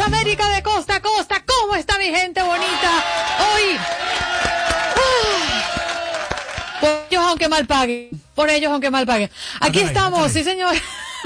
América de costa a costa. ¿Cómo está mi gente bonita? Hoy, por ellos aunque mal paguen. Por ellos aunque mal paguen. Aquí estamos, sí señor.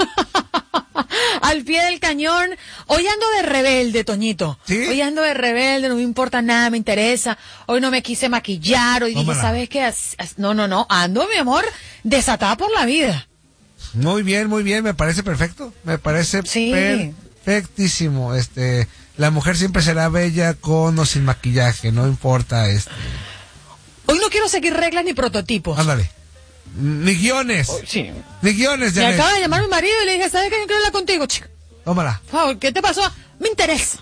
Al pie del cañón. Hoy ando de rebelde, Toñito. ¿Sí? Hoy ando de rebelde, no me importa nada, me interesa. Hoy no me quise maquillar, hoy dije, ¿sabes qué? No, ando, mi amor, desatada por la vida. Muy bien, me parece perfecto. Me parece perfectísimo. La mujer siempre será bella con o sin maquillaje, no importa. Hoy no quiero seguir reglas ni prototipos. Ándale. Ni guiones. Sí. Ni guiones. Me acaba de llamar mi marido y le dije, ¿sabes qué? Yo quiero hablar contigo, chica. Tómala. Por favor, ¿qué te pasó? Me interesa.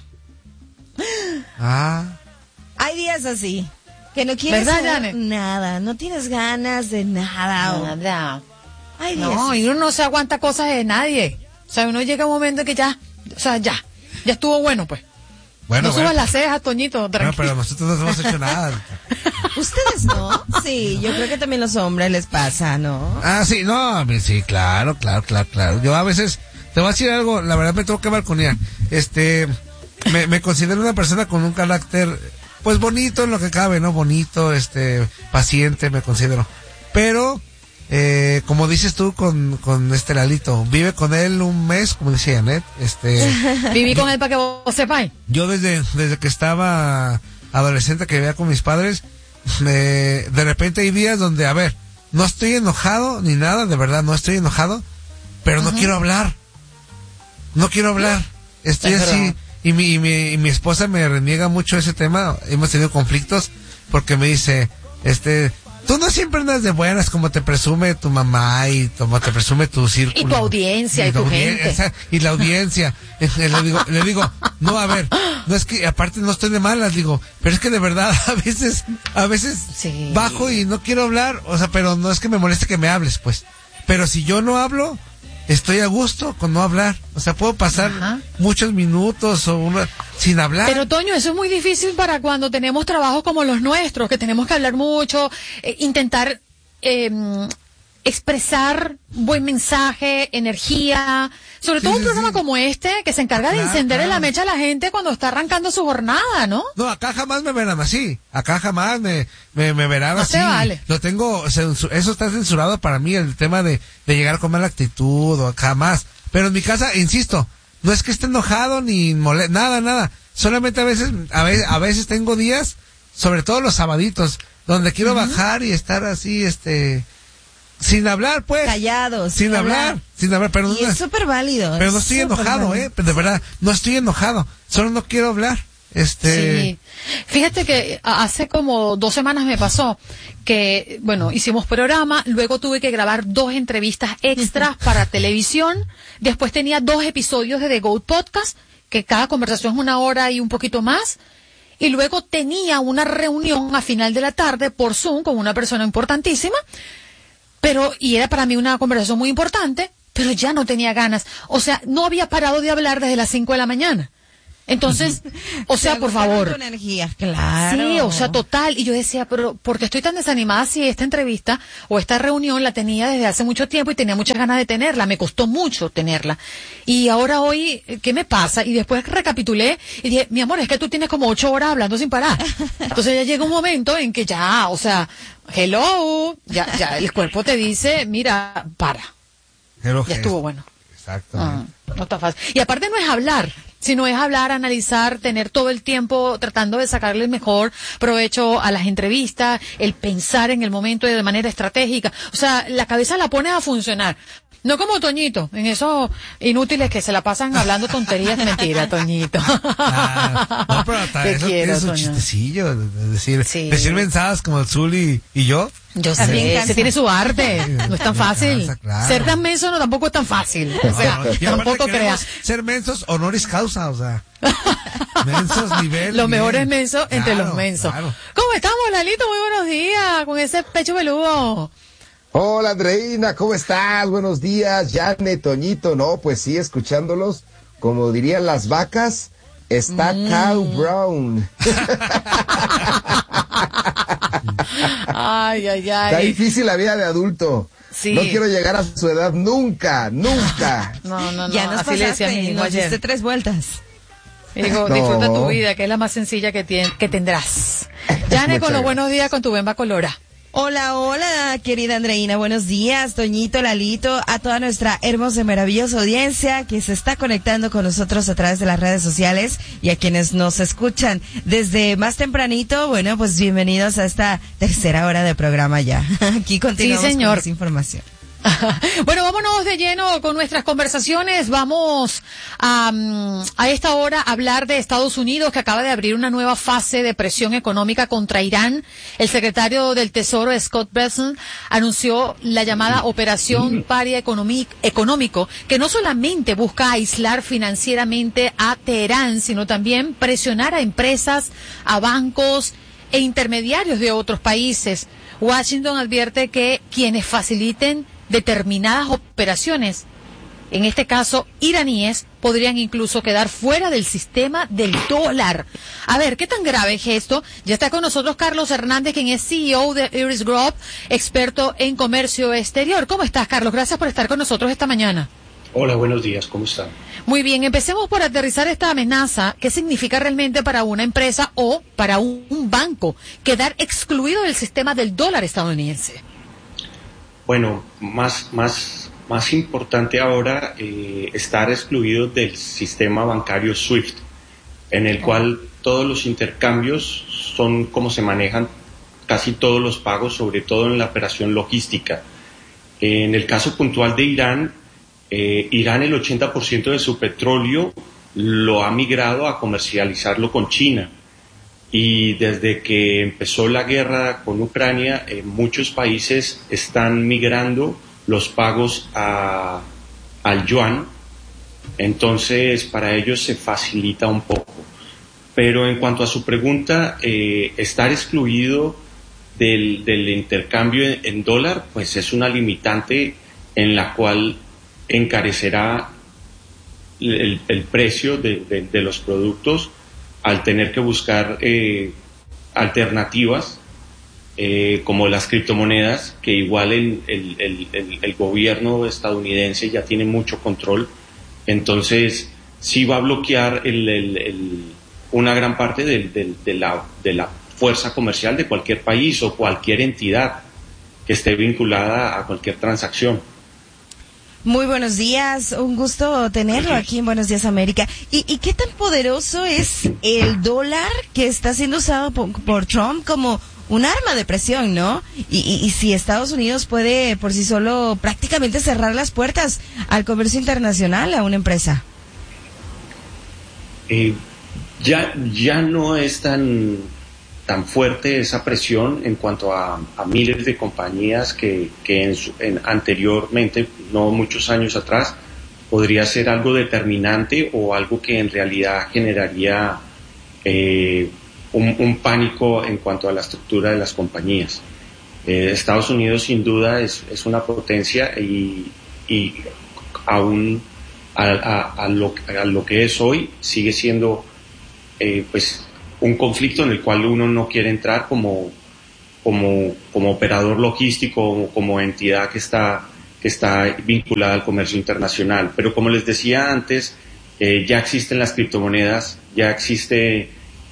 Hay días así, que no quieres hacer nada, no tienes ganas de nada. Nada. Hay días. No, y uno no se aguanta cosas de nadie. O sea, uno llega a un momento en que ya estuvo bueno, pues. Bueno, no subas las cejas, Toñito, tranquilo. No, pero nosotros no hemos hecho nada. ¿Ustedes no? Sí, yo creo que también a los hombres les pasa, ¿no? Sí, no, sí, claro. Yo a veces, te voy a decir algo, la verdad me tengo que balconear. Me considero una persona con un carácter, pues bonito en lo que cabe, ¿no? Bonito, paciente, me considero. Pero, como dices tú con Lalito, vive con él un mes, como decía Janet, Viví con él para que vos sepáis. Yo desde que estaba adolescente, que vivía con mis padres, de repente hay días donde, a ver, no estoy enojado ni nada, de verdad, no estoy enojado, pero no quiero hablar. Estoy así, y mi esposa me reniega mucho ese tema, hemos tenido conflictos, porque me dice, tú no siempre andas de buenas como te presume tu mamá y como te presume tu círculo. Y tu audiencia y tu gente. Y la audiencia. Le digo, no, a ver, no es que, aparte no estoy de malas, digo, pero es que de verdad, a veces sí, bajo y no quiero hablar, o sea, pero no es que me moleste que me hables, pues. Pero si yo no hablo, estoy a gusto con no hablar. O sea, puedo pasar muchos minutos sin hablar. Pero, Toño, eso es muy difícil para cuando tenemos trabajos como los nuestros, que tenemos que hablar mucho, intentar expresar buen mensaje, energía, sobre todo un programa como este, que se encarga de encender la mecha a la gente cuando está arrancando su jornada, ¿no? No, acá jamás me verán así. Acá jamás me verán así. No te vale. Lo tengo, eso está censurado para mí, el tema de llegar con mala actitud o jamás. Pero en mi casa, insisto, no es que esté enojado ni nada. Solamente a veces tengo días, sobre todo los sabaditos, donde quiero bajar y estar así, sin hablar, pues. Callados. Sin hablar, pero y es súper válido. Pero no estoy enojado, de verdad, no estoy enojado. Solo no quiero hablar. Sí. Fíjate que hace como 2 semanas me pasó que, bueno, hicimos programa, luego tuve que grabar 2 entrevistas extras para televisión, después tenía 2 episodios de The Goat Podcast, que cada conversación es 1 hora y un poquito más, y luego tenía una reunión a final de la tarde por Zoom con una persona importantísima, y era para mí una conversación muy importante, pero ya no tenía ganas. O sea, no había parado de hablar desde las 5 de la mañana. Entonces, o sea, por favor. Tu energía, claro. Sí, o sea, total. Y yo decía, pero ¿por qué estoy tan desanimada si esta entrevista o esta reunión la tenía desde hace mucho tiempo y tenía muchas ganas de tenerla? Me costó mucho tenerla. Y ahora hoy, ¿qué me pasa? Y después recapitulé y dije, mi amor, es que tú tienes como 8 horas hablando sin parar. Entonces ya llega un momento en que ya, o sea, hello, ya el cuerpo te dice, mira, para. Ya estuvo bueno. Exacto. No está fácil. Y aparte no es hablar, sino es hablar, analizar, tener todo el tiempo tratando de sacarle el mejor provecho a las entrevistas, el pensar en el momento de manera estratégica. O sea, la cabeza la pones a funcionar. No como Toñito, en esos inútiles que se la pasan hablando tonterías de mentira, Toñito. No, pero hasta eso tiene su chistecillo, decir mensajes como el Zuli y yo. Yo sé, se tiene su arte, no es tan fácil. Claro. Ser tan menso tampoco es tan fácil. O sea, tampoco creas. Ser mensos honoris causa, o sea. Mensos nivel. Los mejores mensos entre los mensos. Claro. ¿Cómo estamos, Lalito? Muy buenos días, con ese pecho peludo. Hola, Andreina, ¿cómo estás? Buenos días, Janet, Toñito. No, pues sí, escuchándolos, como dirían las vacas, está Cow Brown. Ay. Está difícil la vida de adulto. Sí. No quiero llegar a su edad nunca. No. Ya nos así le decía a mi pasaste, hijo nos ayer. diste 3 vueltas. Digo, disfruta tu vida, que es la más sencilla que tendrás. Yane, con los buenos días con tu Bemba Colora. Hola, hola, querida Andreina, buenos días, Toñito, Lalito, a toda nuestra hermosa y maravillosa audiencia que se está conectando con nosotros a través de las redes sociales y a quienes nos escuchan desde más tempranito, bueno, pues bienvenidos a esta tercera hora de programa ya. Aquí continuamos con más información. Bueno, vámonos de lleno con nuestras conversaciones. Vamos a esta hora a hablar de Estados Unidos, que acaba de abrir una nueva fase de presión económica contra Irán. El secretario del Tesoro, Scott Bessent, anunció la llamada Operación Paria Económico, que no solamente busca aislar financieramente a Teherán, sino también presionar a empresas, a bancos e intermediarios de otros países. Washington advierte que quienes faciliten determinadas operaciones, en este caso iraníes, podrían incluso quedar fuera del sistema del dólar. A ver, ¿qué tan grave es esto? Ya está con nosotros Carlos Hernández, quien es CEO de Iris Group, experto en comercio exterior. ¿Cómo estás, Carlos? Gracias por estar con nosotros esta mañana. Hola, buenos días, ¿cómo están? Muy bien, empecemos por aterrizar esta amenaza. ¿Qué significa realmente para una empresa o para un banco quedar excluido del sistema del dólar estadounidense? Bueno, más importante ahora estar excluido del sistema bancario SWIFT, en el cual todos los intercambios son como se manejan casi todos los pagos, sobre todo en la operación logística. En el caso puntual de Irán, Irán el 80% de su petróleo lo ha migrado a comercializarlo con China. Y desde que empezó la guerra con Ucrania, muchos países están migrando los pagos al yuan, entonces para ellos se facilita un poco. Pero en cuanto a su pregunta, estar excluido del intercambio en dólar, pues es una limitante en la cual encarecerá el precio de los productos, al tener que buscar alternativas como las criptomonedas, que igual el gobierno estadounidense ya tiene mucho control, entonces sí va a bloquear una gran parte de la fuerza comercial de cualquier país o cualquier entidad que esté vinculada a cualquier transacción. Muy buenos días, un gusto tenerlo aquí en Buenos Días América. ¿Y qué tan poderoso es el dólar que está siendo usado por Trump como un arma de presión, ¿no? Y si Estados Unidos puede por sí solo prácticamente cerrar las puertas al comercio internacional a una empresa. Ya no es tan fuerte esa presión en cuanto a miles de compañías que anteriormente, no muchos años atrás, podría ser algo determinante o algo que en realidad generaría un pánico en cuanto a la estructura de las compañías. Estados Unidos sin duda es una potencia y aún a lo que es hoy sigue siendo pues un conflicto en el cual uno no quiere entrar como operador logístico, como entidad que está vinculada al comercio internacional. Pero como les decía antes, ya existen las criptomonedas, ya existe,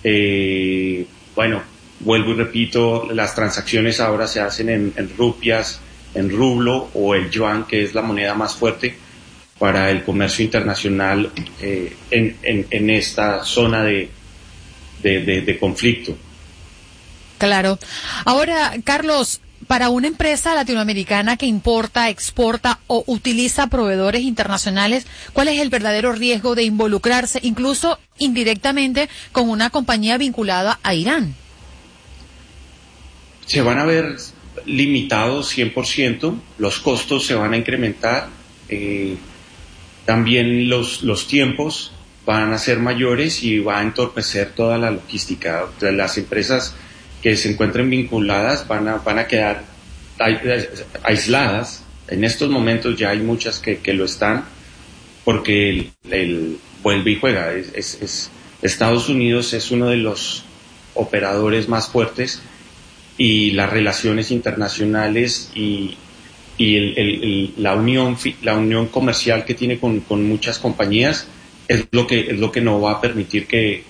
vuelvo y repito, las transacciones ahora se hacen en rupias, en rublo o el yuan, que es la moneda más fuerte para el comercio internacional en esta zona de conflicto. Claro. Ahora, Carlos, para una empresa latinoamericana que importa, exporta o utiliza proveedores internacionales, ¿cuál es el verdadero riesgo de involucrarse, incluso indirectamente, con una compañía vinculada a Irán? Se van a ver limitados 100%, los costos se van a incrementar, también los tiempos van a ser mayores y va a entorpecer toda la logística. Las empresas que se encuentren vinculadas van a quedar aisladas. En estos momentos ya hay muchas que lo están, porque el vuelve y juega. Estados Unidos es uno de los operadores más fuertes, y las relaciones internacionales y la unión comercial que tiene con muchas compañías es lo que no va a permitir que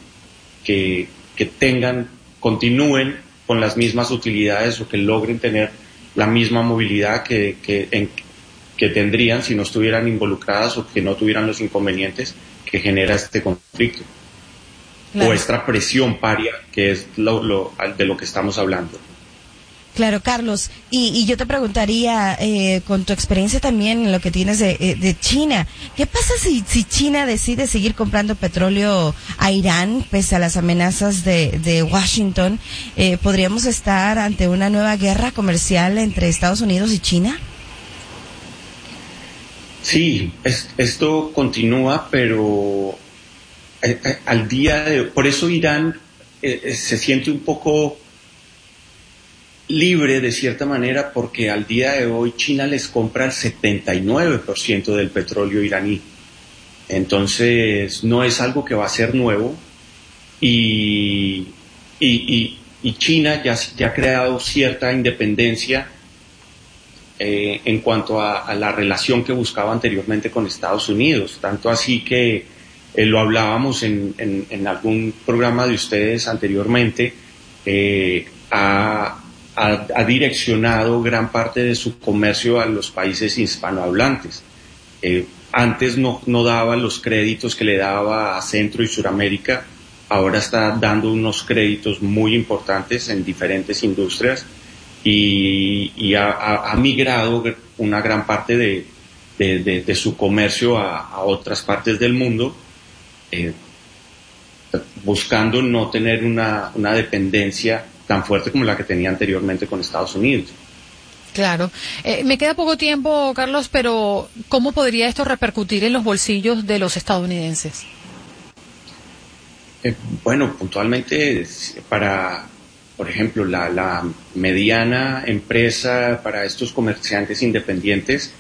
continúen con las mismas utilidades o que logren tener la misma movilidad que tendrían si no estuvieran involucradas o que no tuvieran los inconvenientes que genera este conflicto. Claro. O esta presión paria, que es de lo que estamos hablando. Claro, Carlos, y yo te preguntaría, con tu experiencia también en lo que tienes de China, ¿qué pasa si China decide seguir comprando petróleo a Irán, pese a las amenazas de Washington? ¿Podríamos estar ante una nueva guerra comercial entre Estados Unidos y China? Sí, esto continúa, pero al día de hoy, por eso Irán se siente un poco libre de cierta manera, porque al día de hoy China les compra el 79% del petróleo iraní. Entonces no es algo que va a ser nuevo y China ya ha creado cierta independencia en cuanto a la relación que buscaba anteriormente con Estados Unidos, tanto así que lo hablábamos en algún programa de ustedes anteriormente. Ha direccionado gran parte de su comercio a los países hispanohablantes. Antes no daba los créditos que le daba a Centro y Suramérica, ahora está dando unos créditos muy importantes en diferentes industrias y ha migrado una gran parte de su comercio a otras partes del mundo, buscando no tener una dependencia tan fuerte como la que tenía anteriormente con Estados Unidos. Claro. Me queda poco tiempo, Carlos, pero ¿cómo podría esto repercutir en los bolsillos de los estadounidenses? Bueno, puntualmente por ejemplo, la mediana empresa, para estos comerciantes independientes,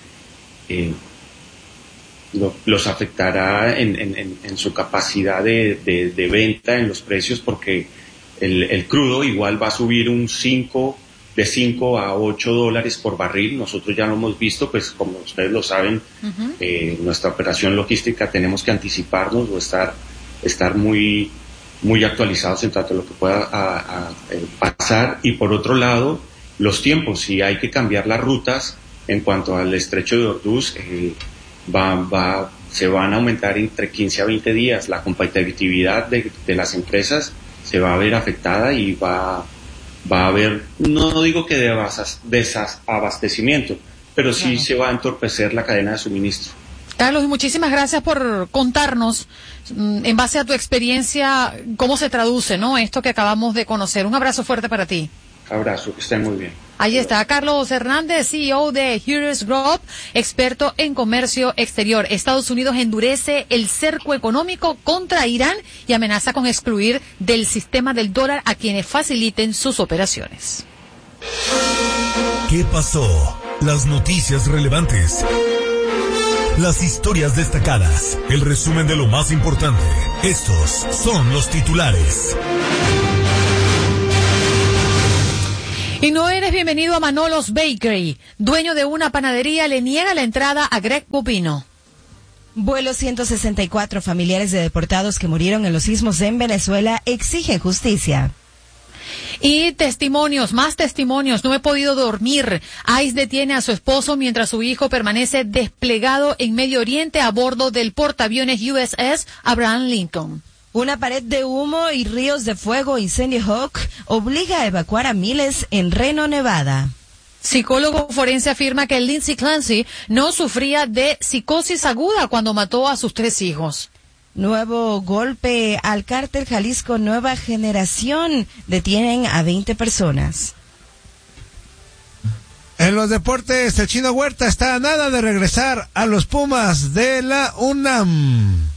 los afectará en su capacidad de venta, en los precios, porque el crudo igual va a subir de 5 a $8 por barril. Nosotros ya lo hemos visto, pues como ustedes lo saben, nuestra operación logística tenemos que anticiparnos o estar muy actualizados en tanto lo que pueda pasar. Y por otro lado, los tiempos, si hay que cambiar las rutas en cuanto al estrecho de Hormuz, se van a aumentar entre 15 a 20 días. La competitividad de las empresas se va a ver afectada y va a haber, no digo que desabastecimiento, pero sí se va a entorpecer la cadena de suministro. Carlos, muchísimas gracias por contarnos, en base a tu experiencia, cómo se traduce, ¿no?, esto que acabamos de conocer. Un abrazo fuerte para ti. Abrazo, que estén muy bien. Ahí está Carlos Hernández, CEO de Heroes Group, experto en comercio exterior. Estados Unidos endurece el cerco económico contra Irán y amenaza con excluir del sistema del dólar a quienes faciliten sus operaciones. ¿Qué pasó? Las noticias relevantes. Las historias destacadas. El resumen de lo más importante. Estos son los titulares. Y no eres bienvenido a Manolos Bakery. Dueño de una panadería le niega la entrada a Greg Pupino. Vuelo 164, familiares de deportados que murieron en los sismos en Venezuela exigen justicia. Y testimonios, más testimonios. No he podido dormir. ICE detiene a su esposo mientras su hijo permanece desplegado en Medio Oriente a bordo del portaaviones USS Abraham Lincoln. Una pared de humo y ríos de fuego, incendio Hawk, obliga a evacuar a miles en Reno, Nevada. Psicólogo forense afirma que Lindsay Clancy no sufría de psicosis aguda cuando mató a sus 3 hijos. Nuevo golpe al cártel Jalisco Nueva Generación. Detienen a 20 personas. En los deportes, el Chino Huerta está a nada de regresar a los Pumas de la UNAM.